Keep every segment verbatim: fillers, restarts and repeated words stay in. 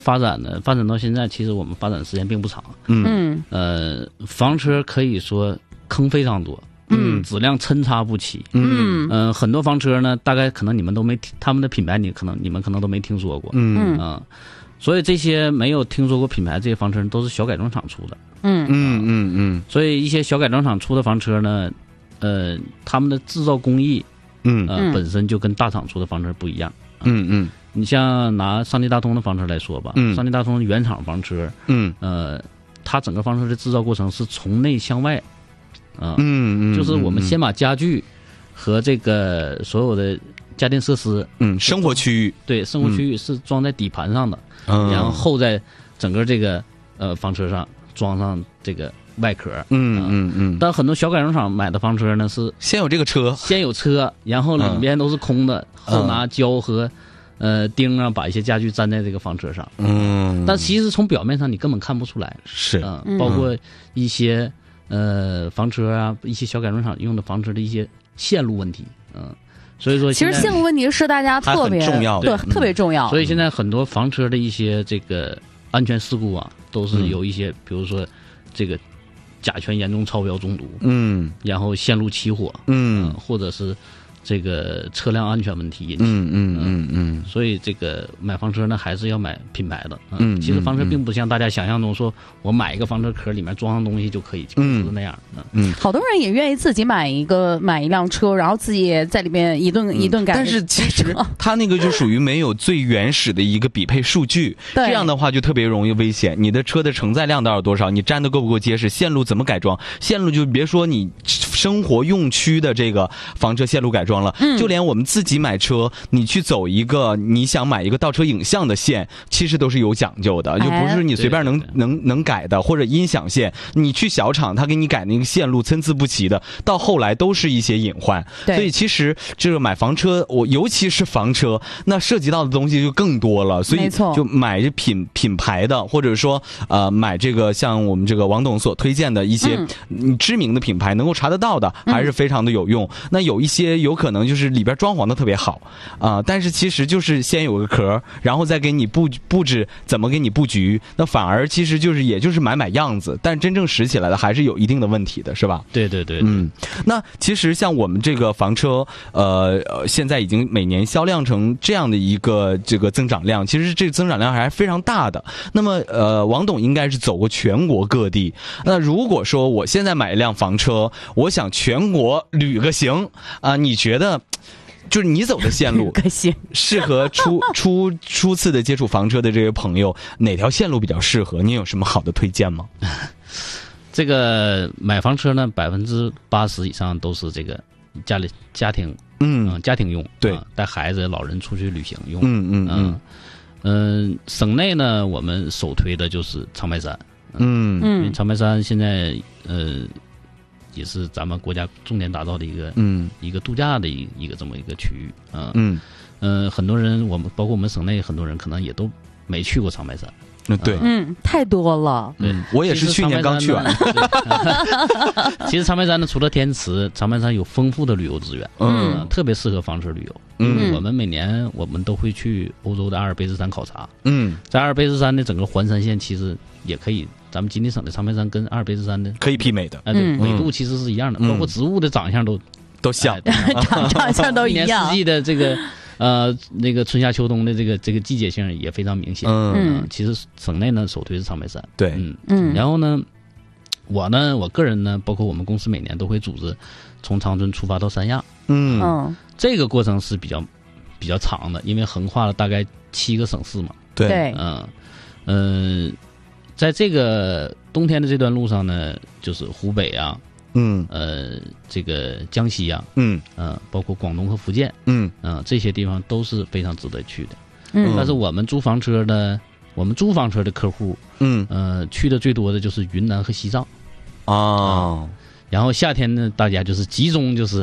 发展的发展到现在，其实我们发展时间并不长。 嗯呃，房车可以说坑非常多， 嗯， 质量参差不齐。 嗯嗯、呃，很多房车呢，大概可能你们都没听他们的品牌，你可能你们可能都没听说过。 嗯啊、呃，所以这些没有听说过品牌这些房车都是小改装厂出的。 嗯嗯嗯嗯， 所以一些小改装厂出的房车呢，呃，他们的制造工艺， 嗯呃， 嗯本身就跟大厂出的房车不一样。 嗯嗯你像拿上汽大通的房车来说吧， 嗯上汽大通原厂房车， 嗯呃，它整个房车的制造过程是从内向外，啊、 嗯嗯， 就是我们先把家具和这个所有的家电设施， 嗯生活区域， 对生活区域是装在底盘上的， 嗯， 然后后在整个这个呃房车上装上这个外壳。 嗯嗯嗯， 但很多小改装厂买的房车呢是先有这个车， 先有车，然后里边都是空的， 嗯后拿胶和呃钉啊把一些家具粘在这个房车上。 嗯， 但其实从表面上你根本看不出来， 是嗯、 嗯包括一些呃房车啊，一些小改装厂用的房车的一些线路问题，嗯、所以说其实现在线路问题是大家特别还很重要的对， 嗯特别重要。 所以现在很多房车的一些这个安全事故啊，都是有一些，比如说这个甲醛严重超标中毒， 嗯然后线路起火， 嗯或者是这个车辆安全问题引起。 嗯嗯嗯嗯所以这个买房车呢，还是要买品牌的。 嗯其实房车嗯并不像大家想象中说，我买一个房车壳里面装上东西就可以， 嗯不是那样。嗯， 嗯。 好多人也愿意自己买一个买一辆车，然后自己也在里面一顿、一顿改。 但是其实它那个就属于没有最原始的一个匹配数据， 对这样的话就特别容易危险。你的车的承载量到底多少？你粘的够不够结实？线路怎么改装？线路就别说你生活用区的这个房车线路改装了， 嗯就连我们自己买车，你去走一个你想买一个倒车影像的线，其实都是有讲究的，就不是你随便能对对对能能改的，或者音响线，你去小厂他给你改那个线路参差不齐的，到后来都是一些隐患。 对所以其实这个买房车，我尤其是房车，那涉及到的东西就更多了。所以没错就买品品牌的，或者说呃买这个像我们这个王董所推荐的一些嗯知名的品牌，能够查得到的，还是非常的有用。那有一些有可能就是里边装潢的特别好啊、呃，但是其实就是先有个壳，然后再给你布布置怎么给你布局，那反而其实就是也就是买买样子，但真正使起来的还是有一定的问题的，是吧？ 对对对对。 嗯，那其实像我们这个房车，呃，呃现在已经每年销量成这样的一个这个增长量，其实这个增长量还是非常大的。那么，呃，王董应该是走过全国各地。那如果说我现在买一辆房车，我想全国旅个行啊、你觉得？就是你走的线路可惜适合初初初次的接触房车的这些朋友，哪条线路比较适合？你有什么好的推荐吗？ 这个买房车呢，百分之八十以上都是这个家里家庭， 嗯嗯、家庭用， 对啊带孩子、老人出去旅行用。 嗯嗯嗯嗯、呃省内呢，我们首推的就是长白山。 嗯因为嗯长白山现在呃也是咱们国家重点打造的一个、 嗯一个度假的一一个这么一个区域啊。 嗯嗯、呃很多人我们包括我们省内很多人可能也都没去过长白山。 嗯，对。 嗯，太多了。 对， 嗯，我也是去年刚去完。 其实长白山呢，除了天池，长白山有丰富的旅游资源， 嗯呃特别适合房车旅游。 嗯因为我们每年我们都会去欧洲的阿尔卑斯山考察， 嗯， 在阿尔卑斯山的整个环山线其实也可以，咱们吉林省的长白山跟阿尔卑斯山的可以媲美的， 哎对嗯纬度其实是一样的， 嗯包括植物的长相都都像哎。对长长相都一一年四样。 季的这个呃那个春夏秋冬的这个这个季节性也非常明显。 嗯嗯其实省内呢首推是长白山。 对嗯嗯然后呢，我呢我个人呢，包括我们公司每年都会组织从长春出发到三亚， 嗯嗯， 这个过程是比较比较长的，因为横跨了大概七个省市嘛。 对， 对， 嗯嗯、呃在这个冬天的这段路上呢，就是湖北啊， 嗯呃，这个江西啊， 嗯嗯、包括广东和福建， 嗯嗯、这些地方都是非常值得去的。 嗯但是我们租房车呢，我们租房车的客户， 嗯呃，去的最多的就是云南和西藏。 啊然后夏天呢，大家就是集中就是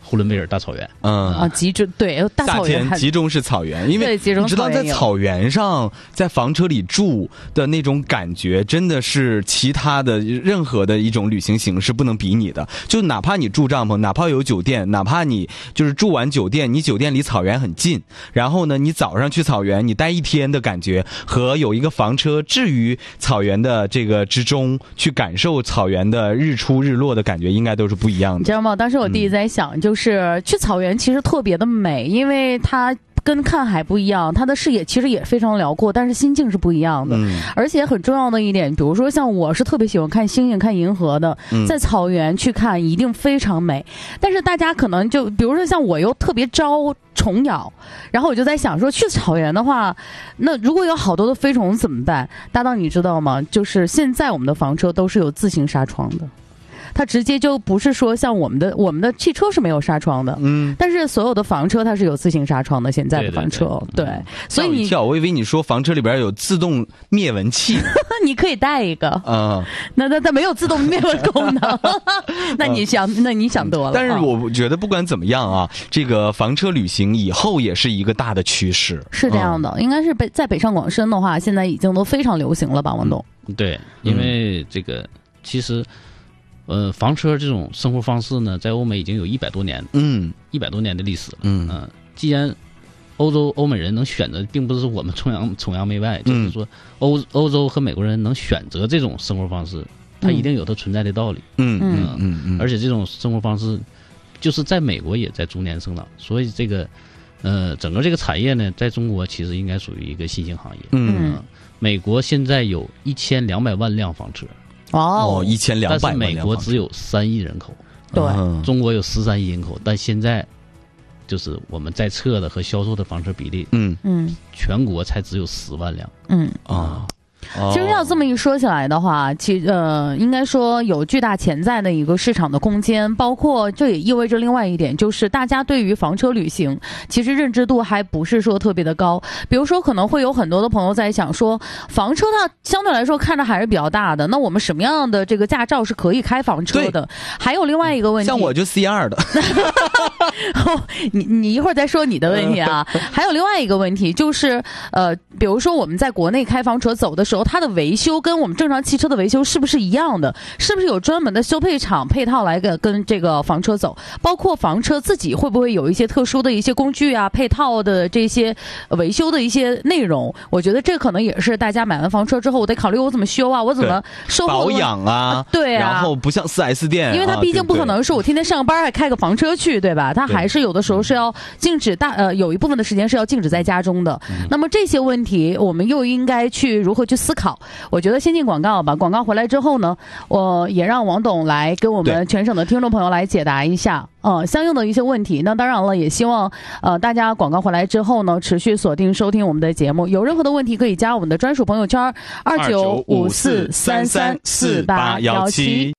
呼伦贝尔大草原。 嗯啊，集中对大夏草原还天集中式草原，因为对集中你知道草原有在草原上，在房车里住的那种感觉，真的是其他的任何的一种旅行形式不能比拟的。就哪怕你住帐篷，哪怕有酒店，哪怕你就是住完酒店，你酒店离草原很近，然后呢，你早上去草原，你待一天的感觉，和有一个房车置于草原的这个之中，去感受草原的日出日落的感觉，应该都是不一样的。 你知道吗？当时我弟弟在想，嗯、就是去草原其实特别的美，因为它跟看海不一样，它的视野其实也非常辽阔，但是心境是不一样的。嗯、而且很重要的一点，比如说像我是特别喜欢看星星、看银河的，在草原去看一定非常美。但是大家可能就比如说像我又特别招虫咬，然后我就在想说，去草原的话，那如果有好多的飞虫怎么办？搭档你知道吗？就是现在我们的房车都是有自行纱窗的。它直接就不是说像我们的我们的汽车是没有纱窗的，嗯，但是所有的房车它是有自行纱窗的。现在的房车，对，对对对所以你跳，我以为你说房车里边有自动灭蚊器， 你可以带一个啊，那那它没有自动灭蚊功能，那你想，那你想多了。 但是我觉得不管怎么样啊，这个房车旅行以后也是一个大的趋势， 是这样的，嗯、应该是北在北上广深的话，现在已经都非常流行了吧，王董？ 嗯、对，因为这个、嗯、其实。呃，房车这种生活方式呢，在欧美已经有一百多年，嗯，一百多年的历史了。嗯、呃，既然欧洲欧美人能选择，并不是我们崇洋崇洋媚外，嗯、就是说欧欧洲和美国人能选择这种生活方式，它一定有它存在的道理。嗯嗯嗯嗯、呃，而且这种生活方式，就是在美国也在逐年生长，所以这个呃，整个这个产业呢，在中国其实应该属于一个新兴行业。嗯，呃、美国现在有一千两百万辆房车。 哦，一千两百万， 但是美国只有三亿人口， 对， 中国有十三亿人口，但现在就是我们在测的和销售的房车比例，嗯嗯，全国才只有十万辆，嗯啊。 其实要这么一说起来的话，其呃，应该说有巨大潜在的一个市场的空间，包括这也意味着另外一点，就是大家对于房车旅行其实认知度还不是说特别的高。比如说，可能会有很多的朋友在想说，房车它相对来说看着还是比较大的，那我们什么样的这个驾照是可以开房车的？还有另外一个问题， 像我就 C 二 的， 你你一会儿再说你的问题啊。还有另外一个问题就是，呃，比如说我们在国内开房车走的时候，它的维修跟我们正常汽车的维修是不是一样的？是不是有专门的修配厂配套来跟跟这个房车走？包括房车自己会不会有一些特殊的一些工具啊、配套的这些维修的一些内容？我觉得这可能也是大家买完房车之后，我得考虑我怎么修啊，我怎么售后保养啊， 对啊， 然后不像 四 S 店， 因为它毕竟不可能是我天天上班还开个房车去，对吧？它还是有的时候是要静止大呃有一部分的时间是要静止在家中的。嗯、那么这些问题，我们又应该去如何去思考？我觉得先进广告吧，广告回来之后呢，我也让王董来跟我们全省的听众朋友来解答一下呃相应的一些问题。那当然了，也希望呃大家广告回来之后呢，持续锁定收听我们的节目。有任何的问题可以加我们的专属朋友圈二九五四三三四八幺七。